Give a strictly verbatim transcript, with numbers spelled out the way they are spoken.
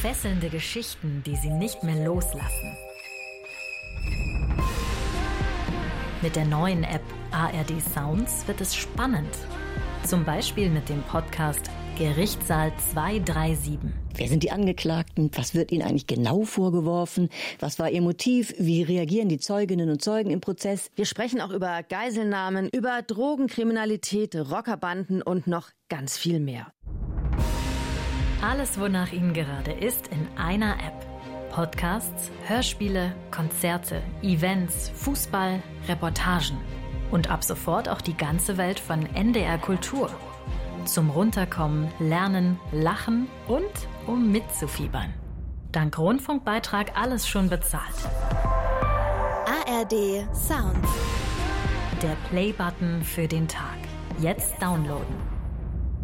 Fesselnde Geschichten, die sie nicht mehr loslassen. Mit der neuen App A R D Sounds wird es spannend. Zum Beispiel mit dem Podcast Gerichtssaal zwei drei sieben. Wer sind die Angeklagten? Was wird ihnen eigentlich genau vorgeworfen? Was war ihr Motiv? Wie reagieren die Zeuginnen und Zeugen im Prozess? Wir sprechen auch über Geiselnahmen, über Drogenkriminalität, Rockerbanden und noch ganz viel mehr. Alles, wonach Ihnen gerade ist, in einer App. Podcasts, Hörspiele, Konzerte, Events, Fußball, Reportagen. Und ab sofort auch die ganze Welt von N D R Kultur. Zum Runterkommen, Lernen, Lachen und um mitzufiebern. Dank Rundfunkbeitrag alles schon bezahlt. A R D Sounds. Der Play-Button für den Tag. Jetzt downloaden.